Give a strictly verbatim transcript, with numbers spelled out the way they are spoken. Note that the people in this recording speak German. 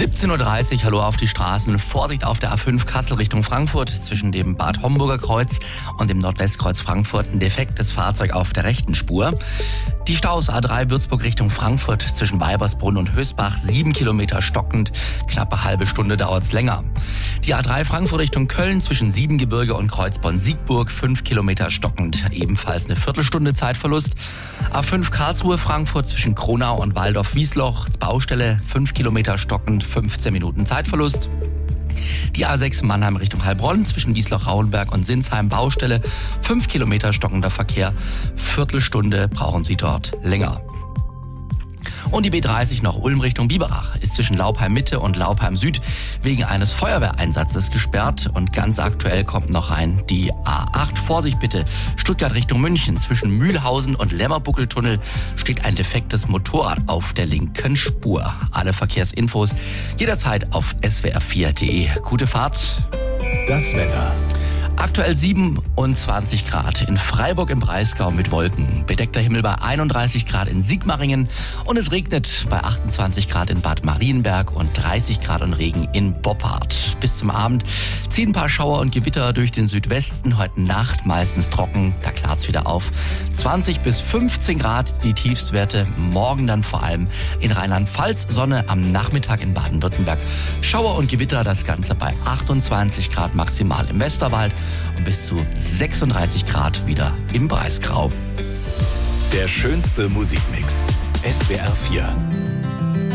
siebzehn Uhr dreißig, hallo auf die Straßen. Vorsicht auf der A fünf Kassel Richtung Frankfurt zwischen dem Bad Homburger Kreuz und dem Nordwestkreuz Frankfurt. Ein defektes Fahrzeug auf der rechten Spur. Die Staus A drei Würzburg Richtung Frankfurt zwischen Weibersbrunn und Hösbach, sieben Kilometer stockend. Knappe halbe Stunde dauert's länger. Die A drei Frankfurt Richtung Köln zwischen Siebengebirge und Kreuzborn-Siegburg, fünf Kilometer stockend. Ebenfalls eine Viertelstunde Zeitverlust. A fünf Karlsruhe Frankfurt zwischen Kronau und Waldorf-Wiesloch, Baustelle, fünf Kilometer stockend, fünfzehn Minuten Zeitverlust. Die A sechs Mannheim Richtung Heilbronn zwischen Wiesloch-Rauenberg und Sinsheim, Baustelle, fünf Kilometer stockender Verkehr, Viertelstunde brauchen Sie dort länger. Und die B dreißig nach Ulm Richtung Biberach ist zwischen Laupheim Mitte und Laupheim Süd wegen eines Feuerwehreinsatzes gesperrt. Und ganz aktuell kommt noch rein die A acht. Vorsicht bitte, Stuttgart Richtung München. Zwischen Mühlhausen und Lämmerbuckeltunnel steht ein defektes Motorrad auf der linken Spur. Alle Verkehrsinfos jederzeit auf s w r vier punkt d e. Gute Fahrt. Das Wetter. Aktuell siebenundzwanzig Grad in Freiburg im Breisgau mit Wolken. Bedeckter Himmel bei einunddreißig Grad in Sigmaringen und es regnet bei achtundzwanzig Grad in Bad Marienberg und dreißig Grad und Regen in Boppard. Bis zum Abend ziehen ein paar Schauer und Gewitter durch den Südwesten. Heute Nacht meistens trocken, da klart's wieder auf. zwanzig bis fünfzehn Grad die Tiefstwerte. Morgen dann vor allem in Rheinland-Pfalz. Sonne am Nachmittag in Baden-Württemberg. Schauer und Gewitter, das Ganze bei achtundzwanzig Grad maximal im Westerwald und bis zu sechsunddreißig Grad wieder im Breisgau. Der schönste Musikmix. S W R vier.